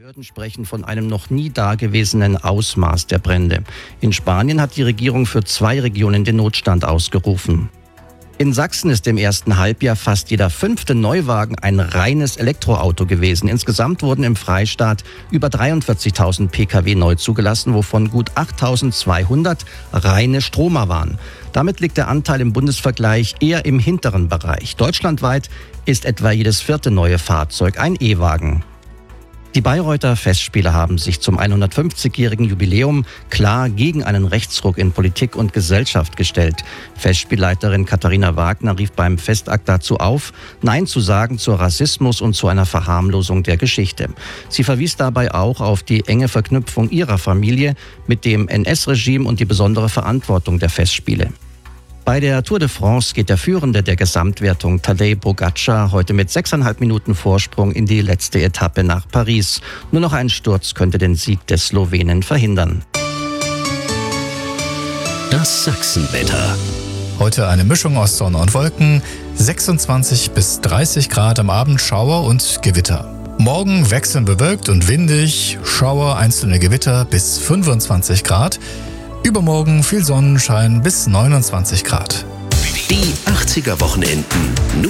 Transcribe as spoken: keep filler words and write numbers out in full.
Behörden sprechen von einem noch nie dagewesenen Ausmaß der Brände. In Spanien hat die Regierung für zwei Regionen den Notstand ausgerufen. In Sachsen ist im ersten Halbjahr fast jeder fünfte Neuwagen ein reines Elektroauto gewesen. Insgesamt wurden im Freistaat über dreiundvierzigtausend Pkw neu zugelassen, wovon gut achttausendzweihundert reine Stromer waren. Damit liegt der Anteil im Bundesvergleich eher im hinteren Bereich. Deutschlandweit ist etwa jedes vierte neue Fahrzeug ein E-Wagen. Die Bayreuther Festspiele haben sich zum hundertfünfzigjährigen Jubiläum klar gegen einen Rechtsruck in Politik und Gesellschaft gestellt. Festspielleiterin Katharina Wagner rief beim Festakt dazu auf, Nein zu sagen zu Rassismus und zu einer Verharmlosung der Geschichte. Sie verwies dabei auch auf die enge Verknüpfung ihrer Familie mit dem N S-Regime und die besondere Verantwortung der Festspiele. Bei der Tour de France geht der Führende der Gesamtwertung Tadej Pogačar heute mit sechseinhalb Minuten Vorsprung in die letzte Etappe nach Paris. Nur noch ein Sturz könnte den Sieg des Slowenen verhindern. Das Sachsenwetter. Heute eine Mischung aus Sonne und Wolken, sechsundzwanzig bis dreißig Grad, am Abend Schauer und Gewitter. Morgen wechselnd bewölkt und windig, Schauer, einzelne Gewitter bis fünfundzwanzig Grad. Übermorgen viel Sonnenschein bis neunundzwanzig Grad. Die achtziger Wochenenden.